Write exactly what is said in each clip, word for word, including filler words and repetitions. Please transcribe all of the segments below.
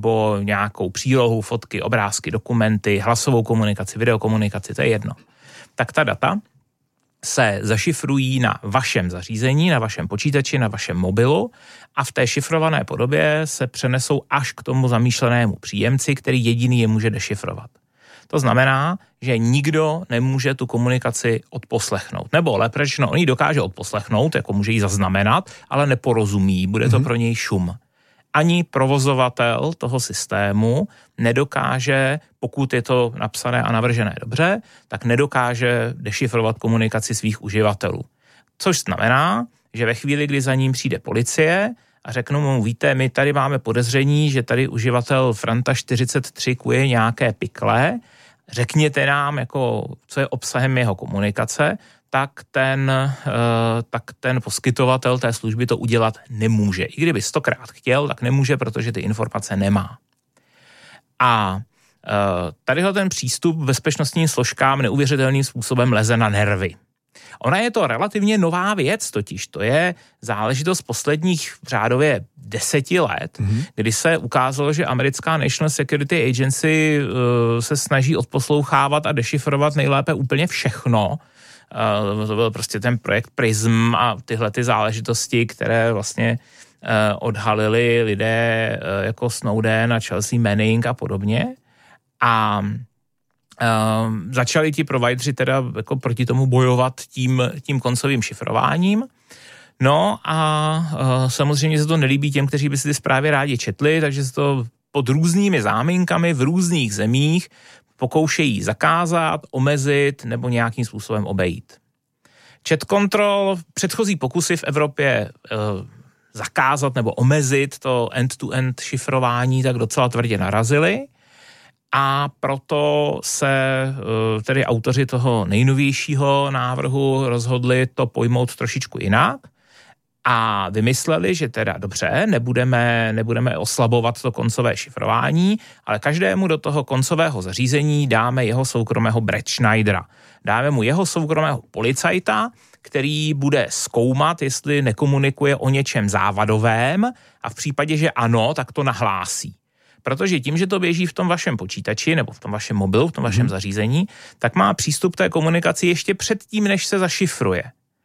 nebo nějakou přílohu, fotky, obrázky, dokumenty, hlasovou komunikaci, videokomunikaci, to je jedno. Tak ta data se zašifrují na vašem zařízení, na vašem počítači, na vašem mobilu a v té šifrované podobě se přenesou až k tomu zamýšlenému příjemci, který jediný je může dešifrovat. To znamená, že nikdo nemůže tu komunikaci odposlechnout. Nebo lépe řečeno, on ji dokáže odposlechnout, jako může ji zaznamenat, ale neporozumí, bude to mm-hmm. pro něj šum. Ani provozovatel toho systému nedokáže, pokud je to napsané a navržené dobře, tak nedokáže dešifrovat komunikaci svých uživatelů. Což znamená, že ve chvíli, kdy za ním přijde policie a řeknou mu, víte, my tady máme podezření, že tady uživatel Franta čtyřicet tři kuje nějaké pikle, řekněte nám, jako, co je obsahem jeho komunikace, tak ten, tak ten poskytovatel té služby to udělat nemůže. I kdyby stokrát chtěl, tak nemůže, protože ty informace nemá. A tadyhle ten přístup bezpečnostním složkám neuvěřitelným způsobem leze na nervy. Ona je to relativně nová věc, totiž to je záležitost posledních řádově deseti let, mm-hmm. kdy se ukázalo, že americká National Security Agency uh, se snaží odposlouchávat a dešifrovat nejlépe úplně všechno. Uh, to byl prostě ten projekt PRISM a tyhle ty záležitosti, které vlastně uh, odhalili lidé uh, jako Snowden a Chelsea Manning a podobně. A Uh, začali ti provideři teda jako proti tomu bojovat tím, tím koncovým šifrováním. No a uh, samozřejmě se to nelíbí těm, kteří by si ty zprávy rádi četli, takže se to pod různými záminkami v různých zemích pokoušejí zakázat, omezit nebo nějakým způsobem obejít. Chat control, předchozí pokusy v Evropě uh, zakázat nebo omezit to end-to-end šifrování tak docela tvrdě narazily. A proto se tedy autoři toho nejnovějšího návrhu rozhodli to pojmout trošičku jinak a vymysleli, že teda dobře, nebudeme, nebudeme oslabovat to koncové šifrování, ale každému do toho koncového zařízení dáme jeho soukromého Brett Schneidera. Dáme mu jeho soukromého policajta, který bude zkoumat, jestli nekomunikuje o něčem závadovém a v případě, že ano, tak to nahlásí. Protože tím, že to běží v tom vašem počítači nebo v tom vašem mobilu, v tom vašem hmm. zařízení, tak má přístup k té komunikaci ještě předtím, než se zašifruje.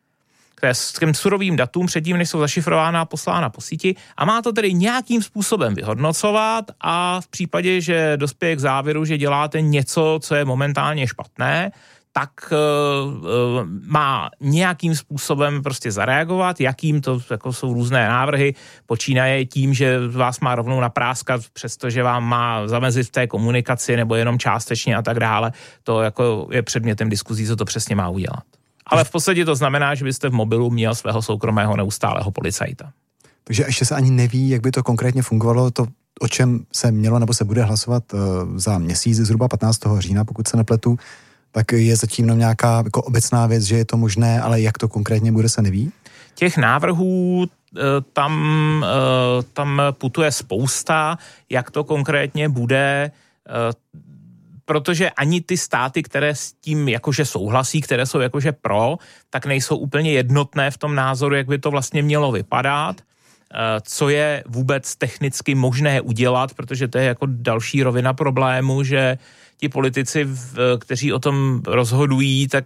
K těm surovým datům předtím, než jsou zašifrována a poslána po síti a má to tedy nějakým způsobem vyhodnocovat a v případě, že dospěje k závěru, že děláte něco, co je momentálně špatné, tak uh, má nějakým způsobem prostě zareagovat, jakým to jako jsou různé návrhy, počínaje tím, že vás má rovnou napráskat, přestože vám má zamezit v té komunikaci nebo jenom částečně a tak dále. To jako je předmětem diskuzí, co to přesně má udělat. Ale v podstatě to znamená, že byste v mobilu měl svého soukromého neustálého policajta. Takže ještě se ani neví, jak by to konkrétně fungovalo, to, o čem se mělo nebo se bude hlasovat uh, za měsíc, zhruba patnáctého října, pokud se nepletu, tak je zatím no nějaká jako obecná věc, že je to možné, ale jak to konkrétně bude, se neví? Těch návrhů tam, tam putuje spousta, jak to konkrétně bude, protože ani ty státy, které s tím jakože souhlasí, které jsou jakože pro, tak nejsou úplně jednotné v tom názoru, jak by to vlastně mělo vypadat, co je vůbec technicky možné udělat, protože to je jako další rovina problému, že ti politici, kteří o tom rozhodují, tak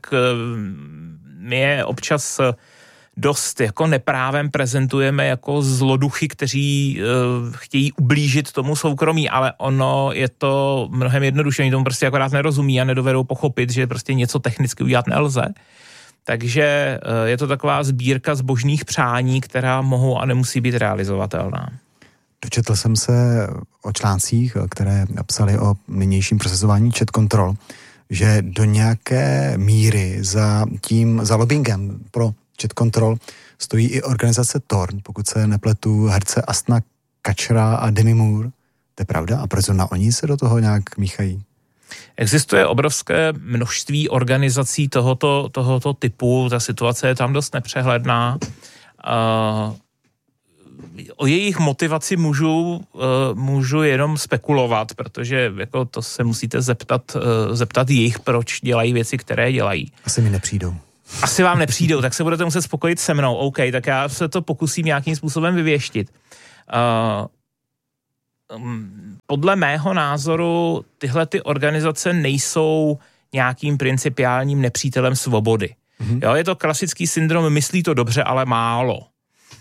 my je občas dost jako neprávem prezentujeme jako zloduchy, kteří chtějí ublížit tomu soukromí, ale ono je to mnohem jednodušší, oni tomu prostě akorát nerozumí a nedovedou pochopit, že prostě něco technicky udělat nelze. Takže je to taková sbírka zbožných přání, která mohou a nemusí být realizovatelná. Dočetl jsem se o článcích, které napsali o nynějším procesování chat control, že do nějaké míry za tím, za lobbyingem pro chat control stojí i organizace Torn, pokud se nepletu, herce Astana Kutchera a Demi Moore. To je pravda? A proč na oni se do toho nějak míchají? Existuje obrovské množství organizací tohoto, tohoto typu, ta situace je tam dost nepřehledná. Uh, O jejich motivaci můžu, uh, můžu jenom spekulovat, protože jako to se musíte zeptat, uh, zeptat jich, proč dělají věci, které dělají. Asi mi nepřijdou. Asi vám nepřijdou, tak se budete muset spokojit se mnou. OK, tak já se to pokusím nějakým způsobem vyvěštit. Uh, podle mého názoru tyhle ty organizace nejsou nějakým principiálním nepřítelem svobody. Mm-hmm. Jo, je to klasický syndrom, myslí to dobře, ale málo. Uh,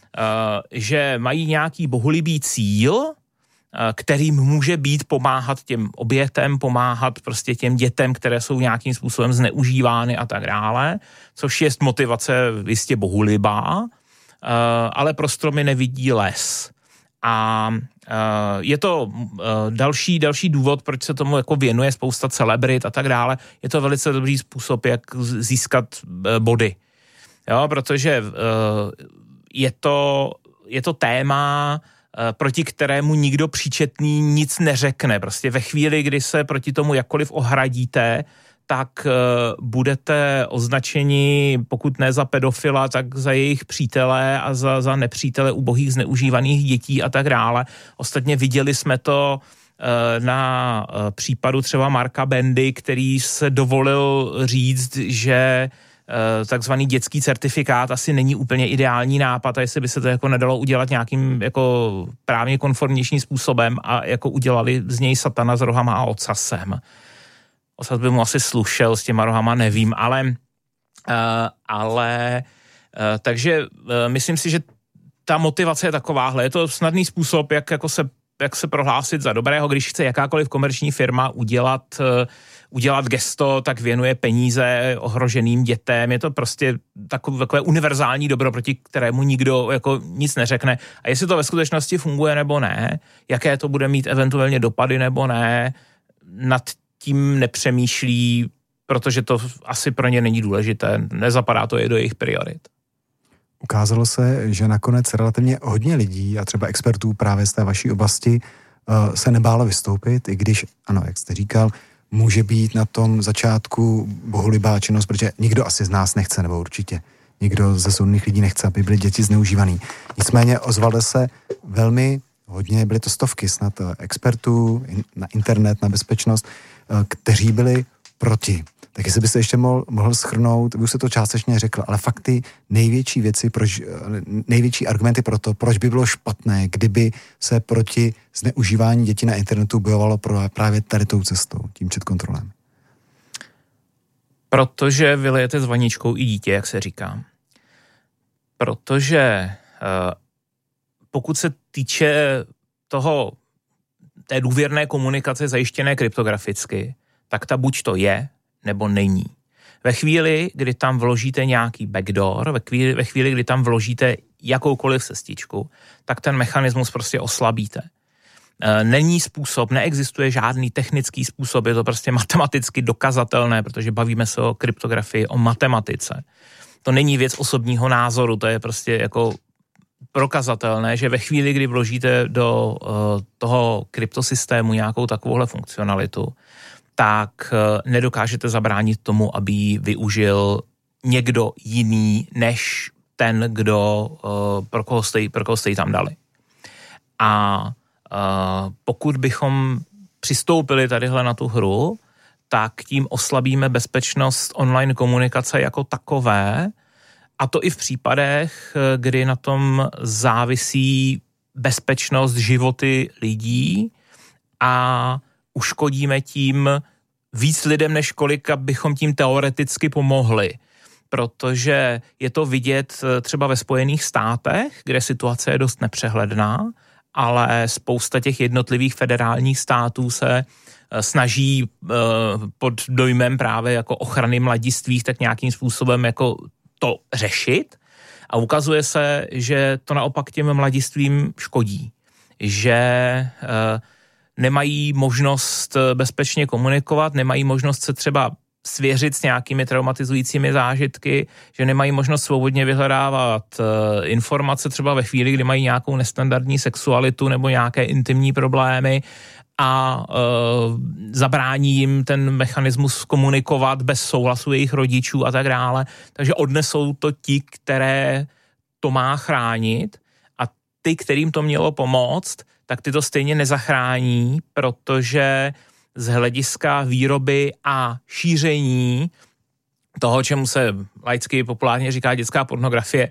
že mají nějaký bohulibý cíl, uh, kterým může být pomáhat těm obětem, pomáhat prostě těm dětem, které jsou nějakým způsobem zneužívány a tak dále, což je motivace jistě bohulibá, uh, ale pro stromy nevidí les. A uh, je to uh, další, další důvod, proč se tomu jako věnuje spousta celebrit a tak dále. Je to velice dobrý způsob, jak získat uh, body. Jo, protože uh, je, to, je to téma, uh, proti kterému nikdo příčetný nic neřekne. Prostě ve chvíli, kdy se proti tomu jakkoliv ohradíte, tak uh, budete označeni, pokud ne za pedofila, tak za jejich přítele a za, za nepřítele ubohých zneužívaných dětí a tak dále. Ostatně viděli jsme to uh, na uh, případu třeba Marka Bendy, který se dovolil říct, že uh, takzvaný dětský certifikát asi není úplně ideální nápad a jestli by se to jako nedalo udělat nějakým jako právně konformnějším způsobem a jako udělali z něj satana s rohama a ocasem. Osad by mu asi slušel s těma rohama, nevím, ale, uh, ale uh, takže uh, myslím si, že ta motivace je takováhle. Je to snadný způsob, jak, jako se, jak se prohlásit za dobrého, když chce jakákoliv komerční firma udělat, uh, udělat gesto, tak věnuje peníze ohroženým dětem. Je to prostě takové, takové univerzální dobro, proti kterému nikdo jako nic neřekne. A jestli to ve skutečnosti funguje nebo ne, jaké to bude mít eventuálně dopady nebo ne, nad tím nepřemýšlí, protože to asi pro ně není důležité. Nezapadá to je do jejich priorit. Ukázalo se, že nakonec relativně hodně lidí a třeba expertů právě z té vaší oblasti uh, se nebálo vystoupit, i když, ano, jak jste říkal, může být na tom začátku bohulibá činnost, protože nikdo asi z nás nechce, nebo určitě nikdo ze soudných lidí nechce, aby byly děti zneužívaný. Nicméně ozvalo se velmi hodně, byly to stovky snad expertů na internet, na bezpečnost, kteří byli proti. Tak jestli byste ještě mohl, mohl shrnout, vy už se to částečně řekl, ale fakt ty největší věci, proč, největší argumenty pro to, proč by bylo špatné, kdyby se proti zneužívání dětí na internetu bojovalo pro právě tady tou cestou, tím chatkontrolem. Protože vylijete s vaničkou i dítě, jak se říká. Protože pokud se týče toho té důvěrné komunikace zajištěné kryptograficky, tak ta buď to je, nebo není. Ve chvíli, kdy tam vložíte nějaký backdoor, ve chvíli, ve chvíli, kdy tam vložíte jakoukoliv cestičku, tak ten mechanismus prostě oslabíte. Není způsob, neexistuje žádný technický způsob, je to prostě matematicky dokazatelné, protože bavíme se o kryptografii, o matematice. To není věc osobního názoru, to je prostě jako prokazatelné, že ve chvíli, kdy vložíte do uh, toho kryptosystému nějakou takovouhle funkcionalitu, tak uh, nedokážete zabránit tomu, aby ji využil někdo jiný, než ten, kdo, uh, pro, koho jste, pro koho jste ji tam dali. A uh, pokud bychom přistoupili tadyhle na tu hru, tak tím oslabíme bezpečnost online komunikace jako takové, a to i v případech, kdy na tom závisí bezpečnost životy lidí a uškodíme tím víc lidem, než kolika bychom tím teoreticky pomohli. Protože je to vidět třeba ve Spojených státech, kde situace je dost nepřehledná, ale spousta těch jednotlivých federálních států se snaží pod dojmem právě jako ochrany mladistvých tak nějakým způsobem jako to řešit a ukazuje se, že to naopak těm mladistvím škodí. Že e, nemají možnost bezpečně komunikovat, nemají možnost se třeba svěřit s nějakými traumatizujícími zážitky, že nemají možnost svobodně vyhledávat e, informace třeba ve chvíli, kdy mají nějakou nestandardní sexualitu nebo nějaké intimní problémy a e, zabrání jim ten mechanismus komunikovat bez souhlasu jejich rodičů a tak dále. Takže odnesou to ti, které to má chránit a ty, kterým to mělo pomoct, tak ty to stejně nezachrání, protože z hlediska výroby a šíření toho, čemu se laicky populárně říká dětská pornografie,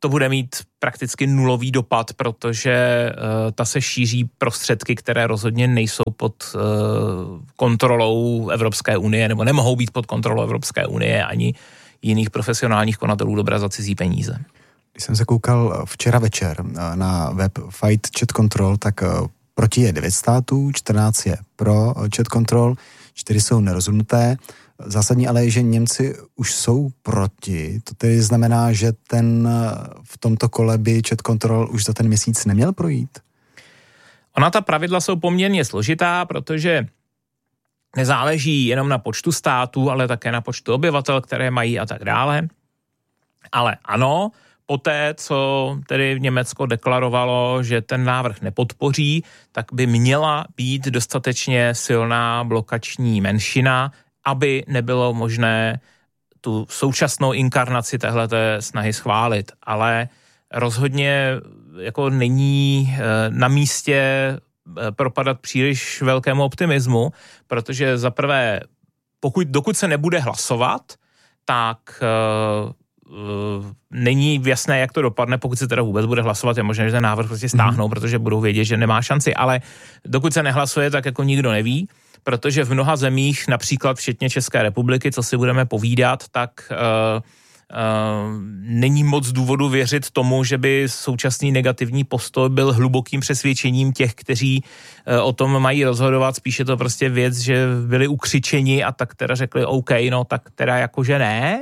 to bude mít prakticky nulový dopad, protože uh, ta se šíří prostředky, které rozhodně nejsou pod uh, kontrolou Evropské unie, nebo nemohou být pod kontrolou Evropské unie ani jiných profesionálních konatelů dobra za cizí peníze. Když jsem se koukal včera večer na web Fight Chat Control, tak proti je devět států, čtrnáct je pro Chat Control, čtyři jsou nerozhodnuté. Zásadní ale je, že Němci už jsou proti. To tedy znamená, že ten v tomto kole by Chat Control už za ten měsíc neměl projít? Ona ta pravidla jsou poměrně složitá, protože nezáleží jenom na počtu států, ale také na počtu obyvatel, které mají a tak dále. Ale ano, poté, co tedy Německo deklarovalo, že ten návrh nepodpoří, tak by měla být dostatečně silná blokační menšina, aby nebylo možné tu současnou inkarnaci téhleté snahy schválit. Ale rozhodně jako není na místě propadat příliš velkému optimismu, protože za prvé, pokud, dokud se nebude hlasovat, tak uh, uh, není jasné, jak to dopadne, pokud se teda vůbec bude hlasovat, je možné, že ten návrh prostě stáhnou, mm. protože budou vědět, že nemá šanci, ale dokud se nehlasuje, tak jako nikdo neví, protože v mnoha zemích, například včetně České republiky, co si budeme povídat, tak uh, Uh, není moc důvodu věřit tomu, že by současný negativní postoj byl hlubokým přesvědčením těch, kteří uh, o tom mají rozhodovat. Spíše to prostě věc, že byli ukřičeni a tak teda řekli OK, no tak teda jakože ne.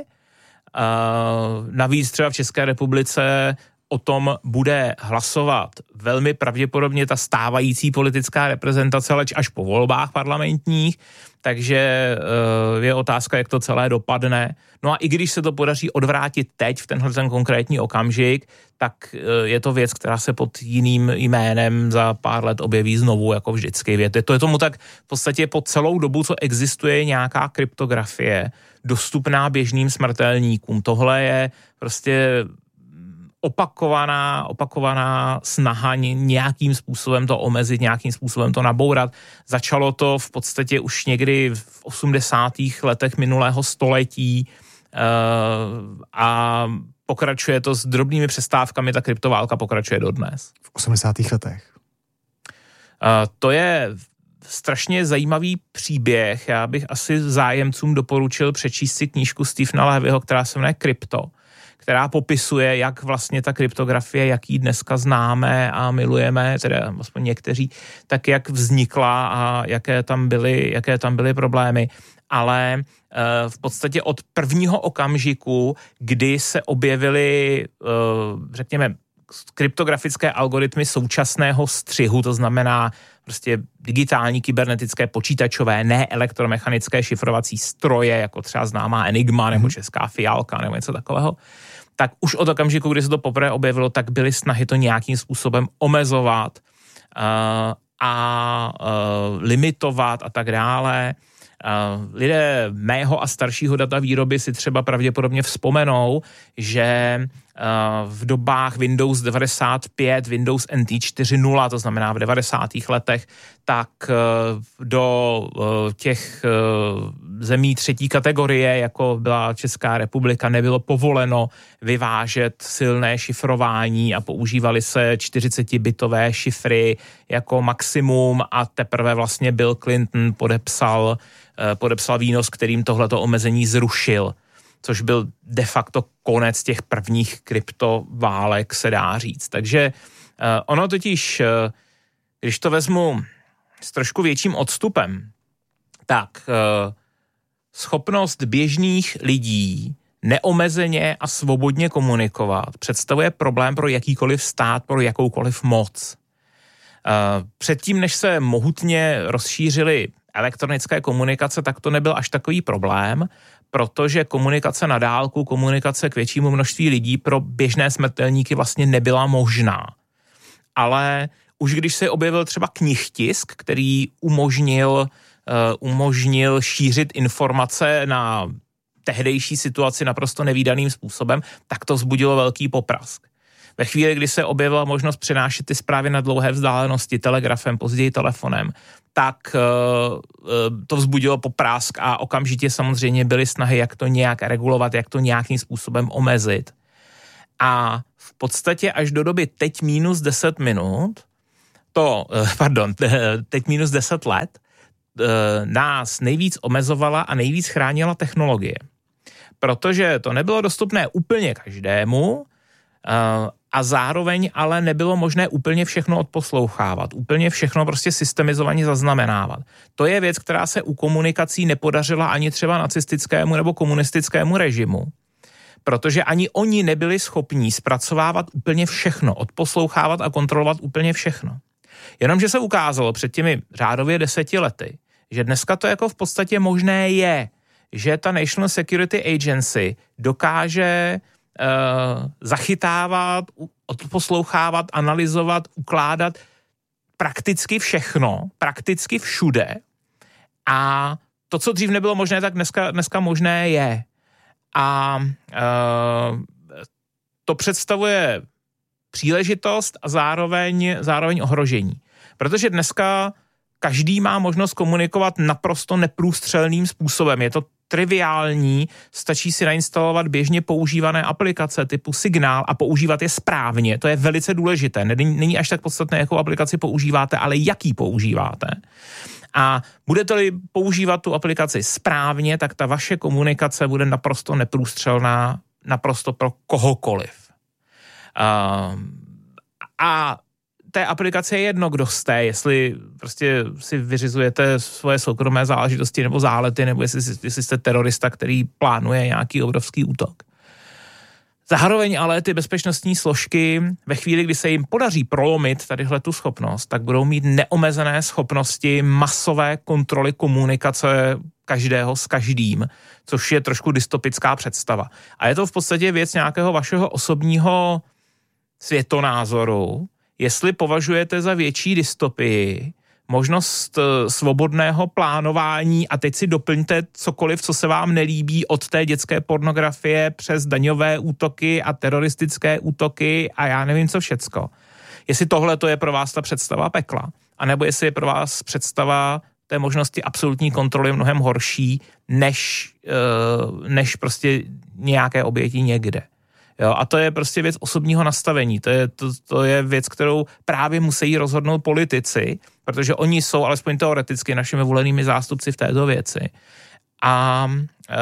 Uh, navíc třeba v České republice o tom bude hlasovat velmi pravděpodobně ta stávající politická reprezentace, ale až po volbách parlamentních, takže je otázka, jak to celé dopadne. No a i když se to podaří odvrátit teď, v tenhle ten konkrétní okamžik, tak je to věc, která se pod jiným jménem za pár let objeví znovu, jako vždycky. To je tomu tak v podstatě po celou dobu, co existuje nějaká kryptografie, dostupná běžným smrtelníkům. Tohle je prostě opakovaná, opakovaná snaha nějakým způsobem to omezit, nějakým způsobem to nabourat. Začalo to v podstatě už někdy v osmdesátých letech minulého století uh, a pokračuje to s drobnými přestávkami, ta kryptoválka pokračuje dodnes. V osmdesátých letech? Uh, to je strašně zajímavý příběh. Já bych asi zájemcům doporučil přečíst si knížku Stephena Levyho, která se jmenuje Krypto, která popisuje, jak vlastně ta kryptografie, jak ji dneska známe a milujeme, teda aspoň někteří, tak jak vznikla a jaké tam byly, jaké tam byly problémy. Ale uh, v podstatě od prvního okamžiku, kdy se objevily, uh, řekněme, kryptografické algoritmy současného střihu, to znamená prostě digitální, kybernetické, počítačové, ne elektromechanické šifrovací stroje, jako třeba známá Enigma nebo česká Fialka nebo něco takového, tak už od okamžiku, kdy se to poprvé objevilo, tak byly snahy to nějakým způsobem omezovat uh, a uh, limitovat a tak dále. Uh, lidé mého a staršího data výroby si třeba pravděpodobně vzpomenou, že uh, v dobách Windows devadesát pět, Windows N T čtyři nula, to znamená v devadesátých letech, tak uh, do uh, těch uh, zemí třetí kategorie, jako byla Česká republika, nebylo povoleno vyvážet silné šifrování a používali se čtyřicetibitové šifry jako maximum a teprve vlastně Bill Clinton podepsal podepsal výnos, kterým tohleto omezení zrušil, což byl de facto konec těch prvních kryptoválek, se dá říct. Takže uh, ono totiž, uh, když to vezmu s trošku větším odstupem, tak uh, schopnost běžných lidí neomezeně a svobodně komunikovat představuje problém pro jakýkoliv stát, pro jakoukoliv moc. Uh, předtím, než se mohutně rozšířily elektronické komunikace, tak to nebyl až takový problém, protože komunikace na dálku, komunikace k většímu množství lidí pro běžné smrtelníky vlastně nebyla možná. Ale už když se objevil třeba knihtisk, který umožnil, uh, umožnil šířit informace na tehdejší situaci naprosto nevídaným způsobem, tak to vzbudilo velký poprask. Ve chvíli, kdy se objevila možnost přenášet ty zprávy na dlouhé vzdálenosti telegrafem, později telefonem, tak uh, to vzbudilo poprásk a okamžitě samozřejmě byly snahy, jak to nějak regulovat, jak to nějakým způsobem omezit. A v podstatě až do doby teď minus deset minut, to, pardon, teď minus deset let, nás nejvíc omezovala a nejvíc chránila technologie. Protože to nebylo dostupné úplně každému a zároveň ale nebylo možné úplně všechno odposlouchávat, úplně všechno prostě systemizovaně zaznamenávat. To je věc, která se u komunikací nepodařila ani třeba nacistickému nebo komunistickému režimu, protože ani oni nebyli schopní zpracovávat úplně všechno, odposlouchávat a kontrolovat úplně všechno. Jenomže se ukázalo před těmi řádově deseti lety, že dneska to jako v podstatě možné je, že ta National Security Agency dokáže uh, zachytávat, odposlouchávat, analyzovat, ukládat prakticky všechno, prakticky všude. A to, co dřív nebylo možné, tak dneska, dneska možné je. A uh, to představuje příležitost a zároveň, zároveň ohrožení. Protože dneska každý má možnost komunikovat naprosto neprůstřelným způsobem. Je to triviální, stačí si nainstalovat běžně používané aplikace typu Signál a používat je správně. To je velice důležité. Není, není až tak podstatné, jakou aplikaci používáte, ale jaký používáte. A budete-li používat tu aplikaci správně, tak ta vaše komunikace bude naprosto neprůstřelná, naprosto pro kohokoliv. Uh, a té aplikace je jedno, kdo jste, jestli prostě si vyřizujete svoje soukromé záležitosti nebo zálety, nebo jestli, jestli jste terorista, který plánuje nějaký obrovský útok. Zároveň ale ty bezpečnostní složky ve chvíli, kdy se jim podaří prolomit tadyhle tu schopnost, tak budou mít neomezené schopnosti masové kontroly komunikace každého s každým, což je trošku dystopická představa. A je to v podstatě věc nějakého vašeho osobního světonázoru, jestli považujete za větší dystopii možnost svobodného plánování a teď si doplňte cokoliv, co se vám nelíbí, od té dětské pornografie přes daňové útoky a teroristické útoky a já nevím co všecko. Jestli tohle to je pro vás ta představa pekla, anebo jestli je pro vás představa té možnosti absolutní kontroly mnohem horší, než, než prostě nějaké oběti někde. Jo, a to je prostě věc osobního nastavení. To je, to, to je věc, kterou právě musí rozhodnout politici, protože oni jsou, alespoň teoreticky, našimi volenými zástupci v této věci. A e,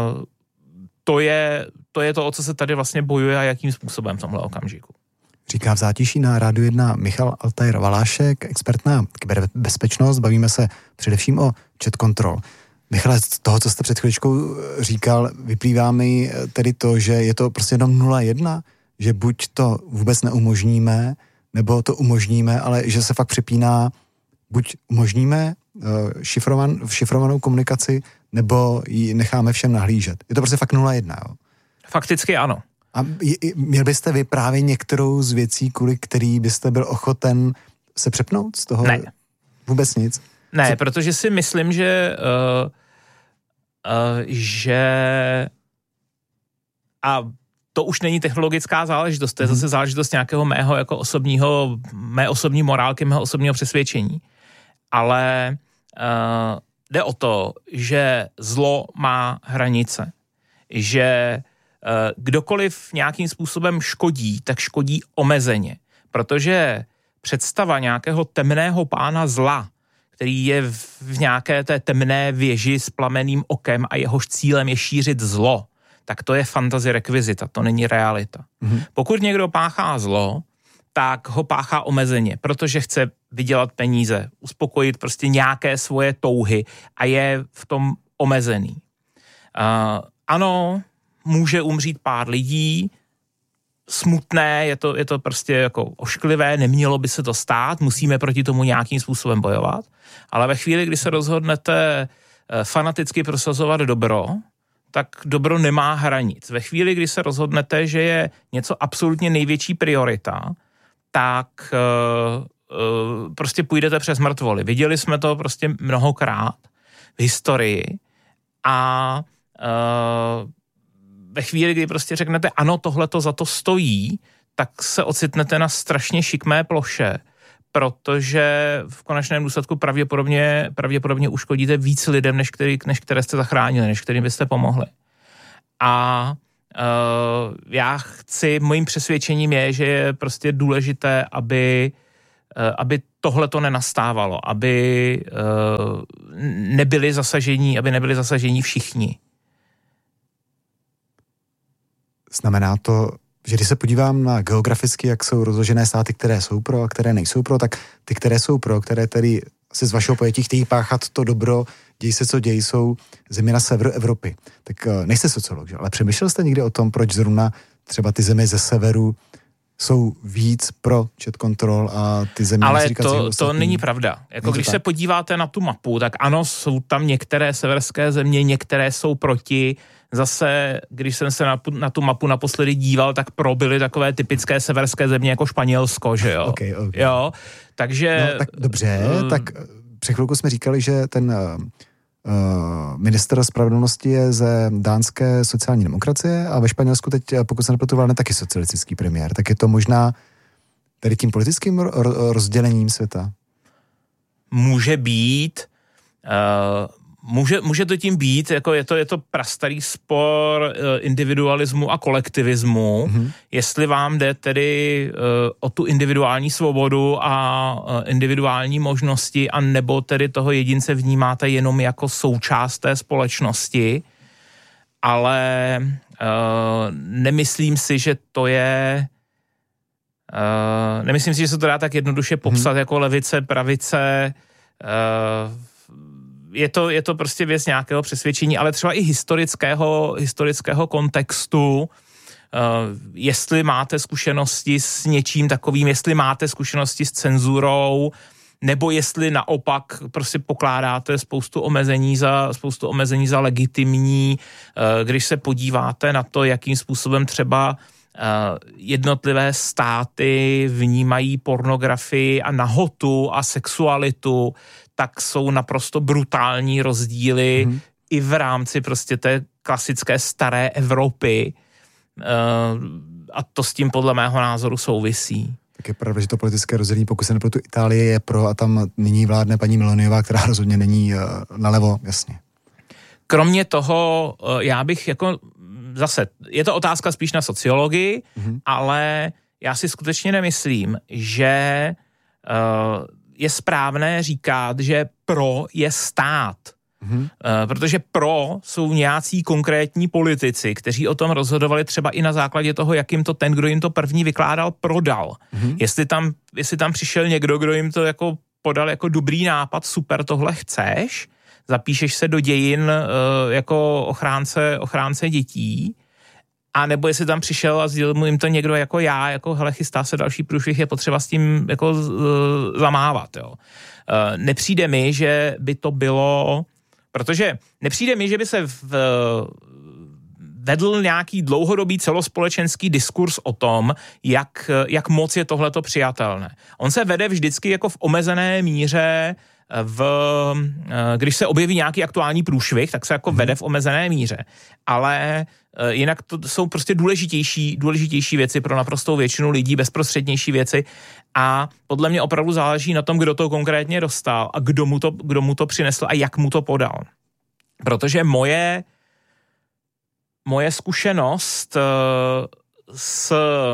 to, je, to je to, o co se tady vlastně bojuje a jakým způsobem v tomhle okamžiku. Říká v zátiší na Rádiu jedna Michal Altair Valášek, expert na kyberbezpečnost. Bavíme se především o chat control. Michale, z toho, co jste před chvíličkou říkal, vyplývá mi tedy to, že je to prostě jenom nula jedna, že buď to vůbec neumožníme, nebo to umožníme, ale že se fakt přepíná, buď umožníme uh, šifrovan, šifrovanou komunikaci, nebo ji necháme všem nahlížet. Je to prostě fakt nula jedna, jo? Fakticky ano. A měl byste vy právě některou z věcí, kvůli který byste byl ochoten se přepnout z toho? Ne. Vůbec nic? Ne, Co? Protože si myslím, že uh, uh, že a to už není technologická záležitost, to je zase záležitost nějakého mého jako osobního, mé osobní morálky, mého osobního přesvědčení. Ale uh, jde o to, že zlo má hranice. Že uh, kdokoliv nějakým způsobem škodí, tak škodí omezeně. Protože představa nějakého temného pána zla, který je v nějaké té temné věži s plameným okem a jehož cílem je šířit zlo, tak to je fantasy rekvizita, to není realita. Mm-hmm. Pokud někdo páchá zlo, tak ho páchá omezeně, protože chce vydělat peníze, uspokojit prostě nějaké svoje touhy a je v tom omezený. Uh, ano, může umřít pár lidí, smutné, je to, je to prostě jako ošklivé, nemělo by se to stát, musíme proti tomu nějakým způsobem bojovat, ale ve chvíli, kdy se rozhodnete fanaticky prosazovat dobro, tak dobro nemá hranic. Ve chvíli, kdy se rozhodnete, že je něco absolutně největší priorita, tak uh, uh, prostě půjdete přes mrtvoly. Viděli jsme to prostě mnohokrát v historii a uh, ve chvíli, kdy prostě řeknete, ano, tohle to za to stojí, tak se ocitnete na strašně šikmé ploše, protože v konečném důsledku pravděpodobně, pravděpodobně uškodíte víc lidem, než, který, než které jste zachránili, než kterým byste pomohli. A Uh, já chci, mojím přesvědčením je, že je prostě důležité, aby, uh, aby tohle to nenastávalo, aby uh, nebyli zasažení, aby nebyli zasažení všichni. Znamená to, že když se podívám na geograficky, jak jsou rozložené státy, které jsou pro a které nejsou pro, tak ty, které jsou pro, které tedy se z vašeho pojetí chtějí páchat to dobro, dějí se, co dějí, jsou země na severu Evropy. Tak nejste sociolog, že? Ale přemýšlel jste někdy o tom, proč zrovna třeba ty země ze severu jsou víc pro chat control a ty země... Ale to, to není pravda. Jako když tak? se podíváte na tu mapu, tak ano, jsou tam některé severské země, některé jsou proti. Zase, když jsem se na, na tu mapu naposledy díval, tak pro byly takové typické severské země jako Španělsko, že jo? Okay, okay. Jo, takže... No, tak dobře, uh, tak před chvilku jsme říkali, že ten uh, minister spravedlnosti je ze dánské sociální demokracie a ve Španělsku teď, pokud se nepletu, vládne taky socialistický premiér. Tak je to možná tady tím politickým ro- rozdělením světa? Může být... Uh, Může, může to tím být, jako je to, je to prastarý spor uh, individualismu a kolektivismu, mm-hmm. jestli vám jde tedy uh, o tu individuální svobodu a uh, individuální možnosti, a nebo tedy toho jedince vnímáte jenom jako součást té společnosti, ale uh, nemyslím si, že to je uh, nemyslím si, že se to dá tak jednoduše popsat mm-hmm. jako levice, pravice, uh, Je to, je to prostě věc nějakého přesvědčení, ale třeba i historického, historického kontextu, uh, jestli máte zkušenosti s něčím takovým, jestli máte zkušenosti s cenzurou, nebo jestli naopak prostě pokládáte spoustu omezení za, spoustu omezení za legitimní, uh, když se podíváte na to, jakým způsobem třeba uh, jednotlivé státy vnímají pornografii a nahotu a sexualitu, tak jsou naprosto brutální rozdíly mm. i v rámci prostě té klasické staré Evropy. A to s tím podle mého názoru souvisí. Tak je pravda, že to politické rozdělení, pokud se nepletu, Itálie je pro a tam nyní vládne paní Meloniová, která rozhodně není nalevo, jasně. Kromě toho, já bych jako zase, je to otázka spíš na sociologii, mm. ale já si skutečně nemyslím, že uh, je správné říkat, že pro je stát. Mm-hmm. Uh, protože pro jsou nějací konkrétní politici, kteří o tom rozhodovali třeba i na základě toho, jak jim to ten, kdo jim to první vykládal, prodal. Mm-hmm. Jestli tam, jestli tam přišel někdo, kdo jim to jako podal jako dobrý nápad, super, tohle chceš, zapíšeš se do dějin uh, jako ochránce, ochránce dětí, a nebo jestli tam přišel a sdělil mu jim to někdo jako já, jako hele, chystá se další průšvih, je potřeba s tím jako uh, zamávat, jo. Uh, nepřijde mi, že by to bylo, protože nepřijde mi, že by se v, vedl nějaký dlouhodobý celospolečenský diskurs o tom, jak, jak moc je tohleto přijatelné. On se vede vždycky jako v omezené míře, v, když se objeví nějaký aktuální průšvih, tak se jako vede v omezené míře. Ale jinak to jsou prostě důležitější, důležitější věci pro naprostou většinu lidí, bezprostřednější věci, a podle mě opravdu záleží na tom, kdo to konkrétně dostal a kdo mu to, kdo mu to přinesl a jak mu to podal. Protože moje, moje zkušenost s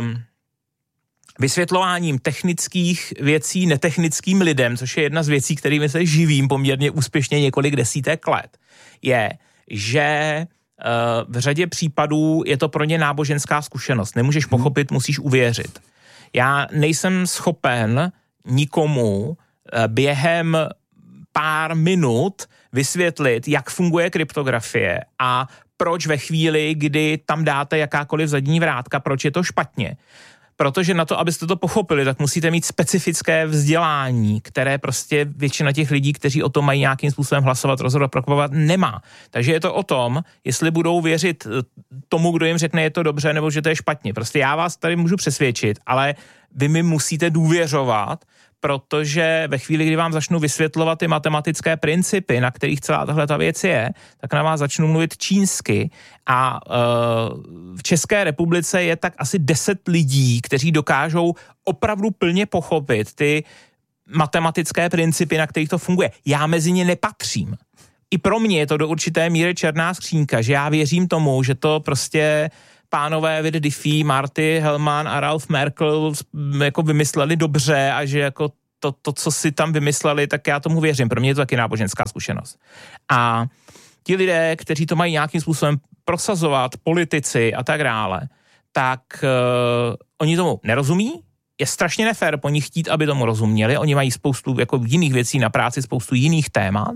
vysvětlováním technických věcí netechnickým lidem, což je jedna z věcí, kterými se živím poměrně úspěšně několik desítek let, je, že v řadě případů je to pro ně náboženská zkušenost. Nemůžeš pochopit, musíš uvěřit. Já nejsem schopen nikomu během pár minut vysvětlit, jak funguje kryptografie a proč ve chvíli, kdy tam dáte jakákoliv zadní vrátka, proč je to špatně. Protože na to, abyste to pochopili, tak musíte mít specifické vzdělání, které prostě většina těch lidí, kteří o tom mají nějakým způsobem hlasovat, rozhodovat, proklamovat, nemá. Takže je to o tom, jestli budou věřit tomu, kdo jim řekne, je to dobře, nebo že to je špatně. Prostě já vás tady můžu přesvědčit, ale vy mi musíte důvěřovat, protože ve chvíli, kdy vám začnu vysvětlovat ty matematické principy, na kterých celá tahle ta věc je, tak na vás začnu mluvit čínsky a uh, v České republice je tak asi deset lidí, kteří dokážou opravdu plně pochopit ty matematické principy, na kterých to funguje. Já mezi ně nepatřím. I pro mě je to do určité míry černá skřínka, že já věřím tomu, že to prostě pánové Vid Diffie, Marty Hellman a Ralph Merkel jako vymysleli dobře a že jako to, to, co si tam vymysleli, tak já tomu věřím. Pro mě je to taky náboženská zkušenost. A ti lidé, kteří to mají nějakým způsobem prosazovat, politici a tak dále, tak uh, oni tomu nerozumí. Je strašně nefér po nich chtít, aby tomu rozuměli. Oni mají spoustu jako jiných věcí na práci, spoustu jiných témat.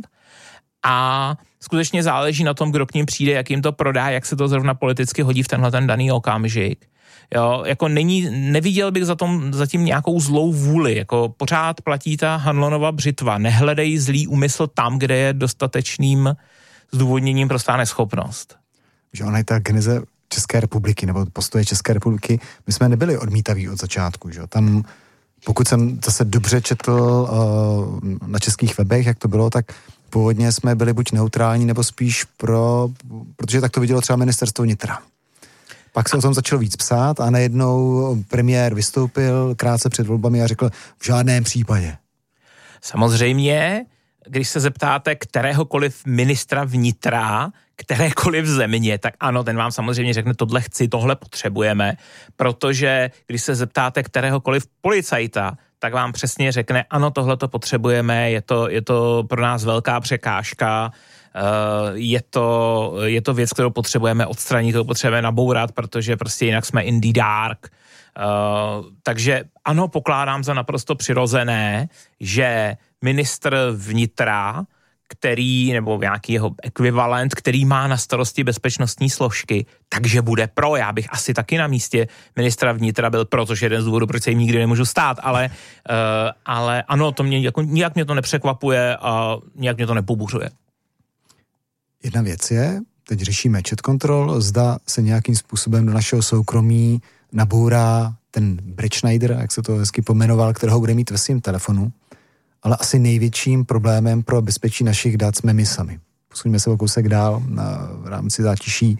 A skutečně záleží na tom, kdo k ním přijde, jak jim to prodá, jak se to zrovna politicky hodí v tenhle ten daný okamžik. Jo, jako není, neviděl bych za tom zatím nějakou zlou vůli, jako pořád platí ta Hanlonova břitva, nehledej zlý úmysl tam, kde je dostatečným zdůvodněním prostá neschopnost. Že ona je ta geneze České republiky, nebo postoje České republiky, my jsme nebyli odmítaví od začátku, že? Tam, pokud jsem zase dobře četl uh, na českých webech, jak to bylo, tak původně jsme byli buď neutrální, nebo spíš pro, protože tak to vidělo třeba ministerstvo vnitra. Pak se o tom začalo víc psát a najednou premiér vystoupil krátce před volbami a řekl v žádném případě. Samozřejmě, když se zeptáte kteréhokoliv ministra vnitra, kterékoliv země, tak ano, ten vám samozřejmě řekne, tohle chci, tohle potřebujeme, protože když se zeptáte kteréhokoliv policajta, tak vám přesně řekne, ano, tohle to potřebujeme, je to, je to pro nás velká překážka, je to, je to věc, kterou potřebujeme odstranit, kterou potřebujeme nabourat, protože prostě jinak jsme in the dark. Uh, takže ano, pokládám za naprosto přirozené, že ministr vnitra, který, nebo nějaký jeho ekvivalent, který má na starosti bezpečnostní složky, takže bude pro. Já bych asi taky na místě ministra vnitra byl pro, což je jeden z důvodů, proč se jim nikdy nemůžu stát, ale, uh, ale ano, to mě, jako, nijak mě to nepřekvapuje a nijak mě to nepobuřuje. Jedna věc je, teď řešíme chat control, zda se nějakým způsobem do našeho soukromí nabourá ten Brett Schneider, jak se to hezky pomenoval, kterého bude mít ve svém telefonu, ale asi největším problémem pro bezpečí našich dat jsme my sami. Posuňme se o kousek dál na, v rámci zátiší.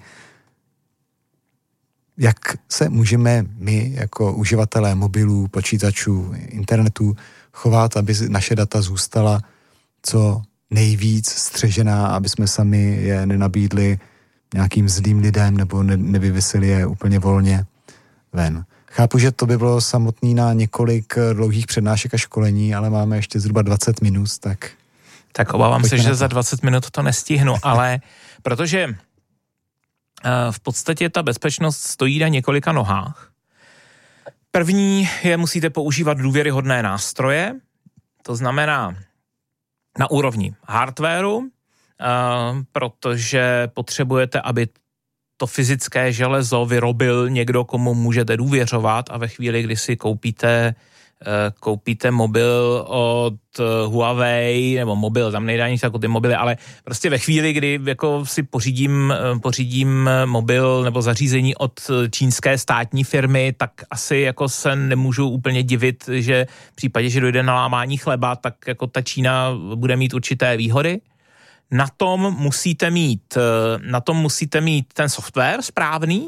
Jak se můžeme my jako uživatelé mobilů, počítačů, internetu chovat, aby naše data zůstala co nejvíc střežená, aby jsme sami je nenabídli nějakým zlým lidem nebo ne, nevyvisili je úplně volně ven. Chápu, že to by bylo samotný na několik dlouhých přednášek a školení, ale máme ještě zhruba dvacet minut, tak... Tak obávám se, že za dvacet minut to nestihnu, ale protože uh, v podstatě ta bezpečnost stojí na několika nohách. První je, musíte používat důvěryhodné nástroje, to znamená na úrovni hardwaru, uh, protože potřebujete, aby to fyzické železo vyrobil někdo, komu můžete důvěřovat a ve chvíli, kdy si koupíte, uh, koupíte mobil od Huawei, nebo mobil, tam nejde ani jako ty mobily, ale prostě ve chvíli, kdy jako si pořídím, pořídím mobil nebo zařízení od čínské státní firmy, tak asi jako se nemůžu úplně divit, že v případě, že dojde na lámání chleba, tak jako ta Čína bude mít určité výhody. Na tom musíte mít, na tom musíte mít ten software správný,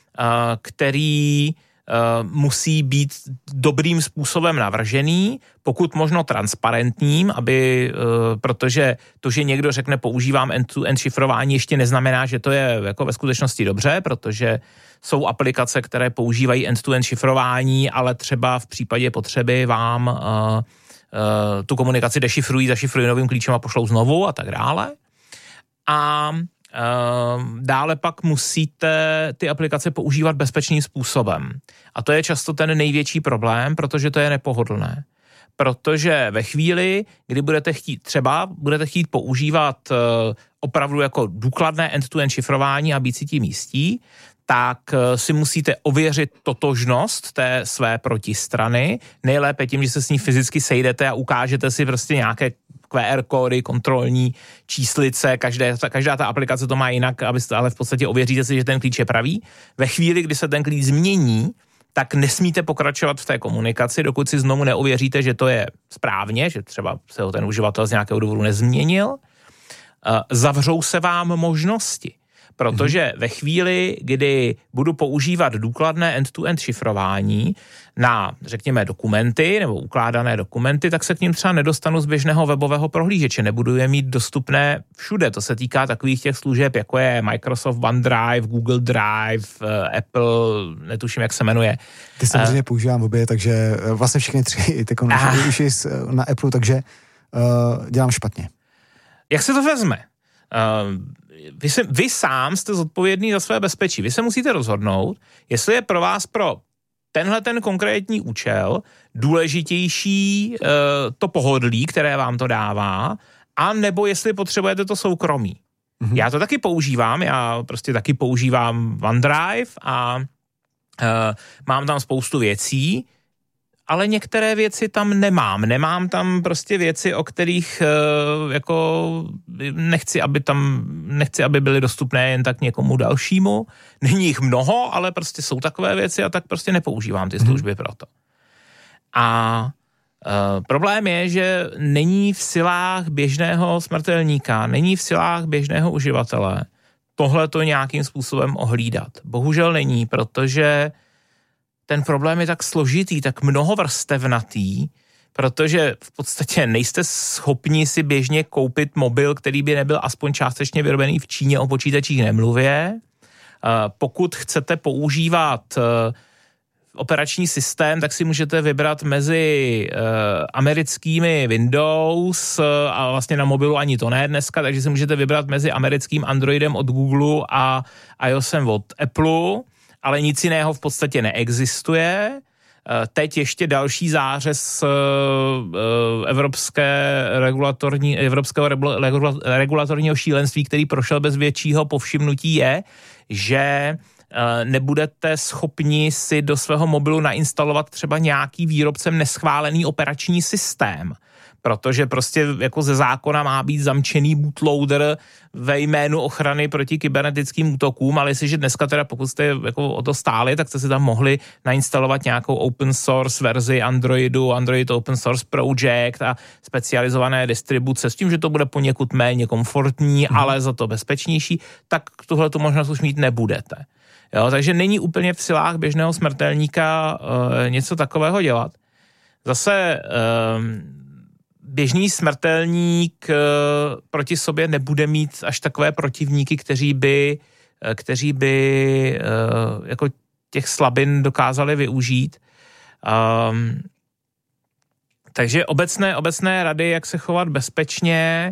který musí být dobrým způsobem navržený, pokud možno transparentním, aby, protože to, že někdo řekne používám end-to-end šifrování, ještě neznamená, že to je jako ve skutečnosti dobře, protože jsou aplikace, které používají end-to-end šifrování, ale třeba v případě potřeby vám uh, uh, tu komunikaci dešifrují, zašifrují novým klíčem a pošlou znovu a tak dále. A Uh, dále pak musíte ty aplikace používat bezpečným způsobem. A to je často ten největší problém, protože to je nepohodlné. Protože ve chvíli, kdy budete chtít, třeba budete chtít používat uh, opravdu jako důkladné end-to-end šifrování a být si tím jistí, tak uh, si musíte ověřit totožnost té své protistrany, nejlépe tím, že se s ní fyzicky sejdete a ukážete si prostě nějaké Q R kódy, kontrolní číslice, každé, každá ta aplikace to má jinak, abyste, ale v podstatě ověříte si, že ten klíč je pravý. Ve chvíli, kdy se ten klíč změní, tak nesmíte pokračovat v té komunikaci, dokud si znovu neověříte, že to je správně, že třeba se ho ten uživatel z nějakého důvodu nezměnil. Zavřou se vám možnosti, protože ve chvíli, kdy budu používat důkladné end-to-end šifrování na, řekněme, dokumenty nebo ukládané dokumenty, tak se k ním třeba nedostanu z běžného webového prohlížeče, nebudu je mít dostupné všude. To se týká takových těch služeb, jako je Microsoft OneDrive, Google Drive, Apple, netuším, jak se jmenuje. Ty samozřejmě uh, používám obě, takže vlastně všechny tři ty konečně už na Apple, takže uh, dělám špatně. Jak se to vezme? Uh, vy, se, vy sám jste zodpovědný za své bezpečí. Vy se musíte rozhodnout, jestli je pro vás pro tenhle ten konkrétní účel důležitější uh, to pohodlí, které vám to dává, a nebo jestli potřebujete to soukromí. Mm-hmm. Já to taky používám, já prostě taky používám OneDrive a uh, mám tam spoustu věcí, ale některé věci tam nemám. Nemám tam prostě věci, o kterých uh, jako nechci, aby tam, nechci, aby byly dostupné jen tak někomu dalšímu. Není jich mnoho, ale prostě jsou takové věci a tak prostě nepoužívám ty služby hmm. proto. A uh, problém je, že není v silách běžného smrtelníka, není v silách běžného uživatele tohle to nějakým způsobem ohlídat. Bohužel není, protože ten problém je tak složitý, tak mnohovrstevnatý, protože v podstatě nejste schopni si běžně koupit mobil, který by nebyl aspoň částečně vyrobený v Číně, o počítačích nemluvě. Pokud chcete používat operační systém, tak si můžete vybrat mezi americkými Windows a vlastně na mobilu ani to ne dneska, takže si můžete vybrat mezi americkým Androidem od Google a iOSem od Apple, ale nic jiného v podstatě neexistuje. Teď ještě další zářez evropské regulatorní, evropského regulatorního šílenství, který prošel bez většího povšimnutí, je, že nebudete schopni si do svého mobilu nainstalovat třeba nějaký výrobcem neschválený operační systém, protože prostě jako ze zákona má být zamčený bootloader ve jménu ochrany proti kybernetickým útokům, ale jestliže dneska teda, pokud jste jako o to stáli, tak jste si tam mohli nainstalovat nějakou open source verzi Androidu, Android Open Source Project a specializované distribuce s tím, že to bude poněkud méně komfortní, hmm. ale za to bezpečnější, tak tuhle tu možnost už mít nebudete. Jo, takže není úplně v silách běžného smrtelníka uh, něco takového dělat. Zase uh, běžný smrtelník uh, proti sobě nebude mít až takové protivníky, kteří by, uh, kteří by uh, jako těch slabin dokázali využít. Um, takže obecné, obecné rady, jak se chovat bezpečně.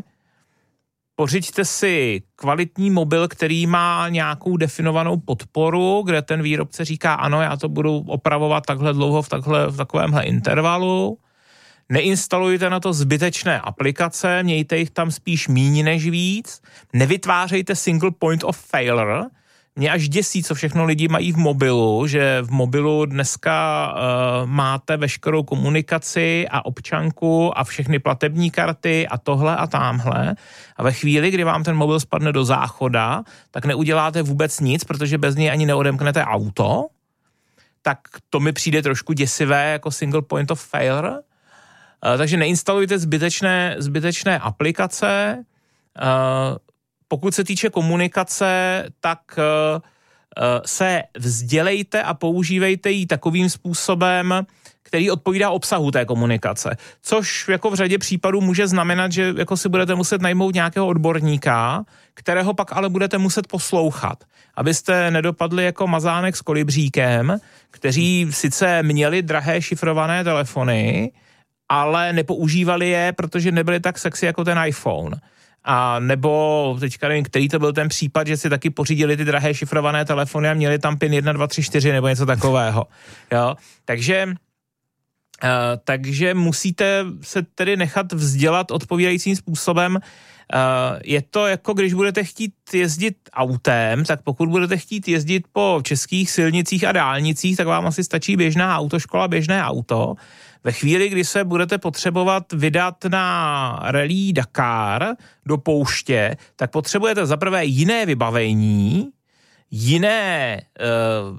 Pořiďte si kvalitní mobil, který má nějakou definovanou podporu, kde ten výrobce říká, ano, já to budu opravovat takhle dlouho v, takhle, v takovémhle intervalu. Neinstalujte na to zbytečné aplikace, mějte jich tam spíš míň než víc. Nevytvářejte single point of failure. Mě až děsí, co všechno lidi mají v mobilu, že v mobilu dneska uh, máte veškerou komunikaci a občanku a všechny platební karty a tohle a támhle. A ve chvíli, kdy vám ten mobil spadne do záchoda, tak neuděláte vůbec nic, protože bez něj ani neodemknete auto. Tak to mi přijde trošku děsivé jako single point of failure. Uh, takže neinstalujte zbytečné, zbytečné aplikace. Uh, Pokud se týče komunikace, tak uh, se vzdělejte a používejte ji takovým způsobem, který odpovídá obsahu té komunikace. Což jako v řadě případů může znamenat, že jako si budete muset najmout nějakého odborníka, kterého pak ale budete muset poslouchat. Abyste nedopadli jako mazánek s kolibříkem, kteří sice měli drahé šifrované telefony, ale nepoužívali je, protože nebyly tak sexy jako ten iPhone. A nebo teďka nevím, který to byl ten případ, že si taky pořídili ty drahé šifrované telefony a měli tam pin jedna, dva, tři, čtyři nebo něco takového. Jo? Takže, uh, takže musíte se tedy nechat vzdělat odpovídajícím způsobem. Uh, je to jako když budete chtít jezdit autem, tak pokud budete chtít jezdit po českých silnicích a dálnicích, tak vám asi stačí běžná autoškola, běžné auto. Ve chvíli, kdy se budete potřebovat vydat na rally Dakar do pouště, tak potřebujete zaprvé jiné vybavení, jiné uh,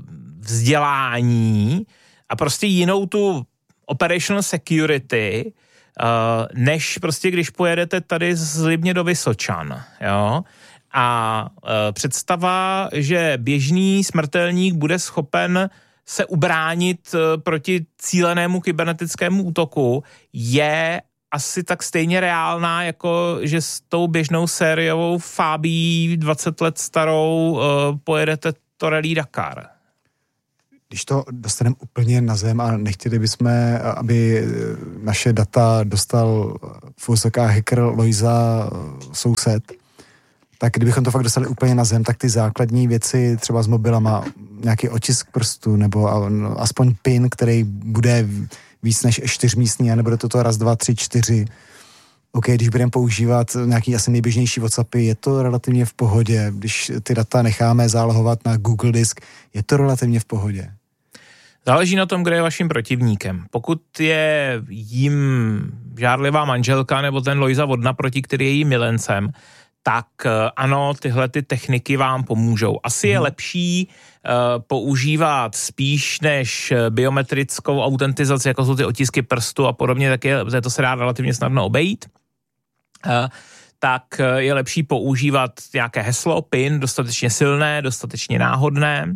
vzdělání a prostě jinou tu operational security, uh, než prostě když pojedete tady z Libně do Vysočan, jo. A e, představa, že běžný smrtelník bude schopen se ubránit e, proti cílenému kybernetickému útoku, je asi tak stejně reálná, jako že s tou běžnou sériovou Fabii dvacet let starou e, pojedete to Rally Dakar. Když to dostaneme úplně na zem a nechtěli bychom, aby naše data dostal v úzokách hacker Lojza soused, tak kdybychom to fakt dostali úplně na zem, tak ty základní věci třeba s mobilama, nějaký otisk prstu nebo aspoň pin, který bude víc než čtyřmístný a nebude to to raz, dva, tři, čtyři. OK, když budeme používat nějaký asi nejběžnější WhatsAppy, je to relativně v pohodě. Když ty data necháme zálohovat na Google Disk, je to relativně v pohodě. Záleží na tom, kdo je vaším protivníkem. Pokud je jim žárlivá manželka nebo ten Lojza Vodna, proti který je jím milencem, tak ano, tyhle ty techniky vám pomůžou. Asi je lepší uh, používat spíš než biometrickou autentizaci, jako jsou ty otisky prstu a podobně, tak je, to se dá relativně snadno obejít. Uh, tak je lepší používat nějaké heslo, PIN, dostatečně silné, dostatečně náhodné.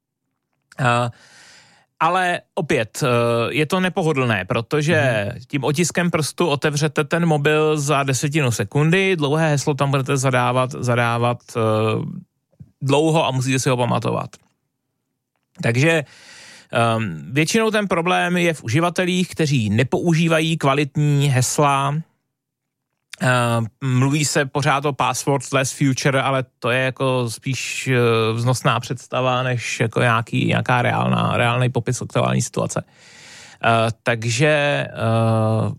Uh, Ale opět, je to nepohodlné, protože tím otiskem prstu otevřete ten mobil za desetinu sekundy, dlouhé heslo tam budete zadávat, zadávat dlouho a musíte si ho pamatovat. Takže um, většinou ten problém je v uživatelích, kteří nepoužívají kvalitní hesla. Uh, mluví se pořád o passwordless future, ale to je jako spíš uh, vznosná představa, než jako nějaký, nějaká reálná, reálný popis aktuální situace. Uh, takže uh,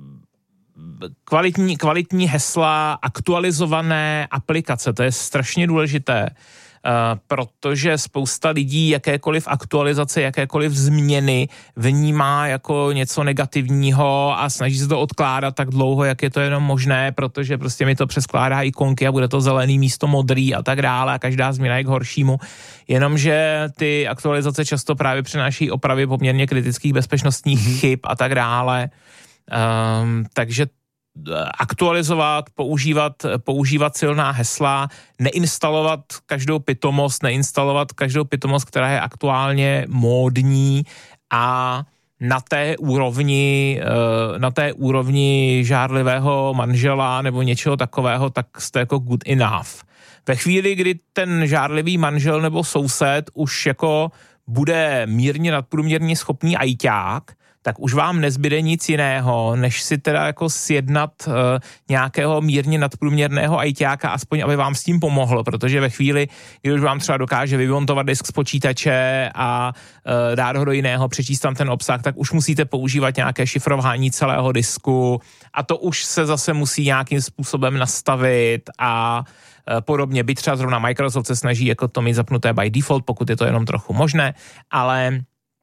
kvalitní, kvalitní hesla, aktualizované aplikace, to je strašně důležité, Uh, protože spousta lidí jakékoliv aktualizace, jakékoliv změny vnímá jako něco negativního a snaží se to odkládat tak dlouho, jak je to jenom možné, protože prostě mi to přeskládá ikonky a bude to zelený místo modrý a tak dále a každá změna je k horšímu. Jenomže ty aktualizace často právě přináší opravy poměrně kritických bezpečnostních mm-hmm. chyb a tak dále. Um, takže aktualizovat, používat, používat silná hesla, neinstalovat každou pitomost, neinstalovat každou pitomost, která je aktuálně módní a na té úrovni, na té úrovni žárlivého manžela nebo něčeho takového, tak jste jako good enough. Ve chvíli, kdy ten žárlivý manžel nebo soused už jako bude mírně nadprůměrně schopný ajťák, tak už vám nezbyde nic jiného, než si teda jako sjednat uh, nějakého mírně nadprůměrného ajťáka, aspoň aby vám s tím pomohlo, protože ve chvíli, kdy už vám třeba dokáže vymontovat disk z počítače a uh, dát ho do jiného, přečíst tam ten obsah, tak už musíte používat nějaké šifrování celého disku a to už se zase musí nějakým způsobem nastavit a uh, podobně. Byť třeba zrovna Microsoft se snaží jako to mít zapnuté by default, pokud je to jenom trochu možné, ale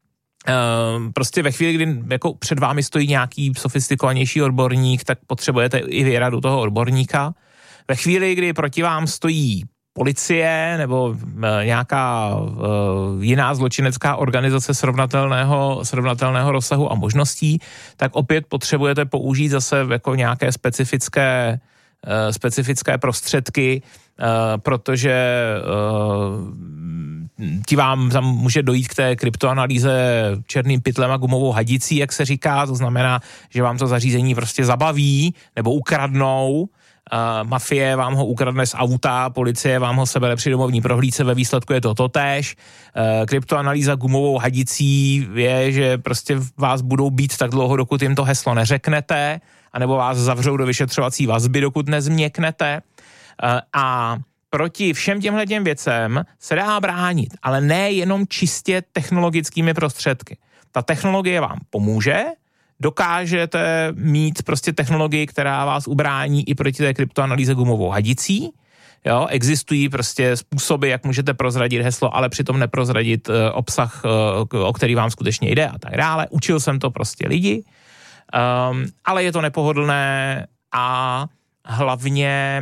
Uh, prostě ve chvíli, kdy jako před vámi stojí nějaký sofistikovanější odborník, tak potřebujete i věrat do toho odborníka. Ve chvíli, kdy proti vám stojí policie nebo uh, nějaká uh, jiná zločinecká organizace srovnatelného, srovnatelného rozsahu a možností, tak opět potřebujete použít zase jako nějaké specifické, uh, specifické prostředky, uh, protože uh, ti vám tam může dojít k té kryptoanalýze černým pytlem a gumovou hadicí, jak se říká, to znamená, že vám to zařízení prostě zabaví nebo ukradnou, uh, mafie vám ho ukradne z auta, policie vám ho sebere při domovní prohlídce, ve výsledku je to totéž. Uh, kryptoanalýza gumovou hadicí je, že prostě vás budou být tak dlouho, dokud jim to heslo neřeknete, anebo vás zavřou do vyšetřovací vazby, dokud nezměknete. Uh, a proti všem těmhle těm věcem se dá bránit, ale ne jenom čistě technologickými prostředky. Ta technologie vám pomůže, dokážete mít prostě technologii, která vás ubrání i proti té kryptoanalýze gumovou hadicí. Jo, existují prostě způsoby, jak můžete prozradit heslo, ale přitom neprozradit uh, obsah, uh, o který vám skutečně jde a tak dále. Učil jsem to prostě lidi, um, ale je to nepohodlné a hlavně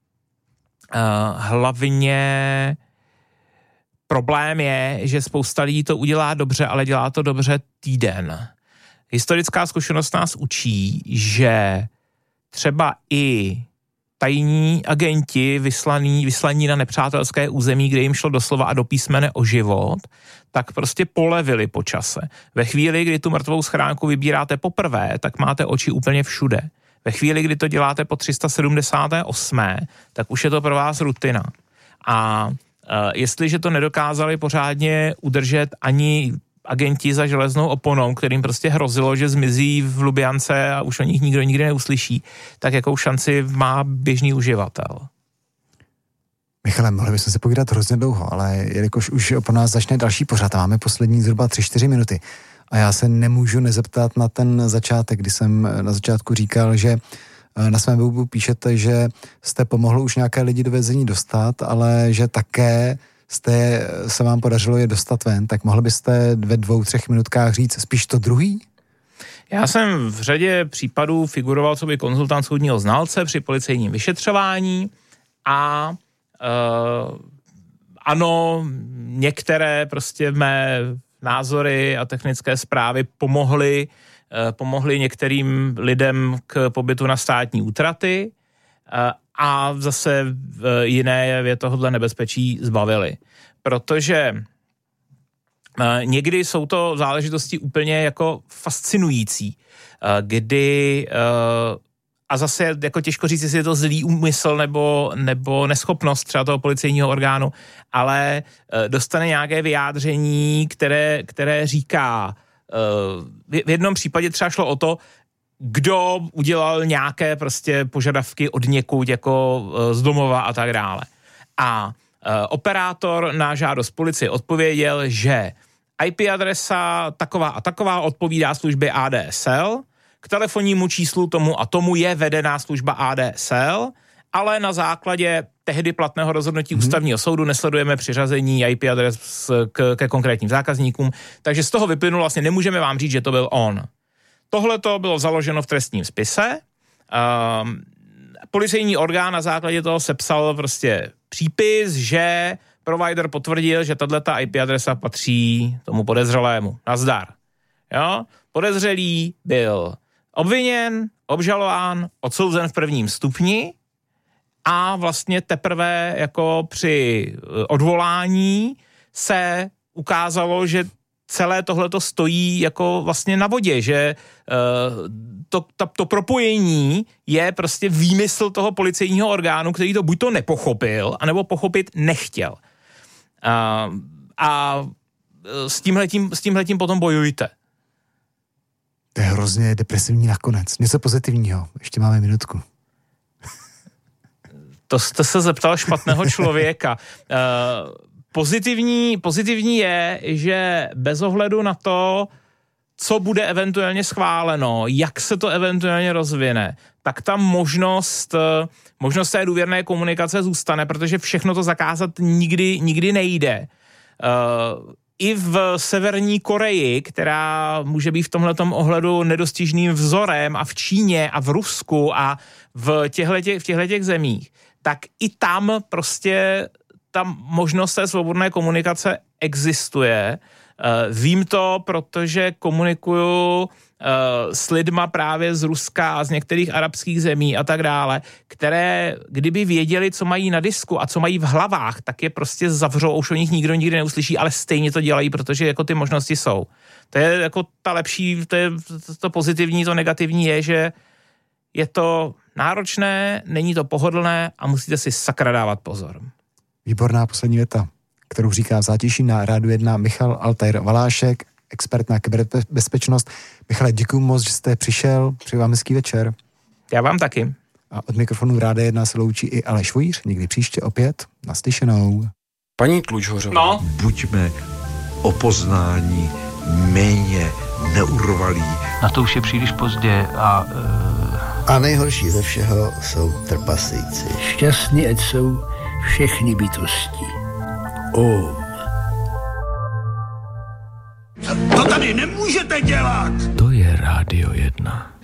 Uh, hlavně problém je, že spousta lidí to udělá dobře, ale dělá to dobře týden. Historická zkušenost nás učí, že třeba i tajní agenti vyslaní, vyslaní na nepřátelské území, kde jim šlo doslova a do písmene o život, tak prostě polevili po čase. Ve chvíli, kdy tu mrtvou schránku vybíráte poprvé, tak máte oči úplně všude. Ve chvíli, kdy to děláte po tři sta sedmdesát osm, tak už je to pro vás rutina. A e, jestliže to nedokázali pořádně udržet ani agenti za železnou oponou, kterým prostě hrozilo, že zmizí v Lubiance a už o nich nikdo nikdy neuslyší, tak jakou šanci má běžný uživatel? Michale, mohli bychom se povídat hrozně dlouho, ale jelikož už po nás začne další pořad a máme poslední zhruba tři čtyři minuty a já se nemůžu nezeptat na ten začátek, kdy jsem na začátku říkal, že na svém webu píšete, že jste pomohl už nějaké lidi do vězení dostat, ale že také jste, se vám podařilo je dostat ven, tak mohli byste ve dvou, třech minutkách říct spíš to druhý? Já jsem v řadě případů figuroval coby konzultant soudního znalce při policejním vyšetřování a uh, ano, některé prostě mé názory a technické zprávy pomohly, uh, pomohly některým lidem k pobytu na státní útraty, uh, a zase jiné je tohohle nebezpečí zbavili. Protože někdy jsou to záležitosti úplně jako fascinující, kdy a zase jako těžko říct, jestli je to zlý úmysl nebo, nebo neschopnost třeba toho policejního orgánu, ale dostane nějaké vyjádření, které, které říká, v jednom případě třeba šlo o to, kdo udělal nějaké prostě požadavky od někud jako z domova a tak dále. A e, operátor na žádost policie odpověděl, že í pé adresa taková a taková odpovídá službě á dé es el, k telefonnímu číslu tomu a tomu je vedená služba á dé es el, ale na základě tehdy platného rozhodnutí hmm. ústavního soudu nesledujeme přiřazení í pé adres k, ke konkrétním zákazníkům, takže z toho vyplynulo, vlastně nemůžeme vám říct, že to byl on. Tohle to bylo založeno v trestním spise. Um, policejní orgán na základě toho sepsal prostě přípis, že provider potvrdil, že tato í pé adresa patří tomu podezřelému. Nazdar. Jo? Podezřelý byl obviněn, obžalován, odsouzen v prvním stupni a vlastně teprve jako při odvolání se ukázalo, že celé tohleto stojí jako vlastně na vodě, že uh, to, to, to propojení je prostě výmysl toho policejního orgánu, který to buď to nepochopil, anebo pochopit nechtěl. Uh, a s tímhletím, s tímhletím potom bojujte. To je hrozně depresivní nakonec. Něco pozitivního. Ještě máme minutku. To jste se zeptal špatného člověka. Uh, Pozitivní, pozitivní je, že bez ohledu na to, co bude eventuálně schváleno, jak se to eventuálně rozvine, tak ta možnost, možnost té důvěrné komunikace zůstane, protože všechno to zakázat nikdy, nikdy nejde. Uh, I v Severní Koreji, která může být v tomhletom ohledu nedostižným vzorem, a v Číně a v Rusku a v těchto v těchto zemích, tak i tam prostě ta možnost té svobodné komunikace existuje. Vím to, protože komunikuju s lidma právě z Ruska a z některých arabských zemí a tak dále, které kdyby věděli, co mají na disku a co mají v hlavách, tak je prostě zavřou, už o nich nikdo nikdy neuslyší, ale stejně to dělají, protože jako ty možnosti jsou. To je jako ta lepší, to je to pozitivní, to negativní je, že je to náročné, není to pohodlné a musíte si sakra dávat pozor. Výborná poslední věta, kterou říká v zátiší na Rádiu jedna Michal Altair Valášek, expert na kyberbezpečnost. Michale, děkuju moc, že jste přišel, přeji vám hezký večer. Já vám taky. A od mikrofonu Rádia jedna se loučí i Aleš Vojíř, někdy příště opět naslyšenou. Paní Tlučhořová, no? Buďme o poznání méně neurvalí. Na to už je příliš pozdě a... Uh... A nejhorší ze všeho jsou trpaslíci. Šťastní ať jsou všechny bytosti. Om. To tady nemůžete dělat! To je Rádio jedna.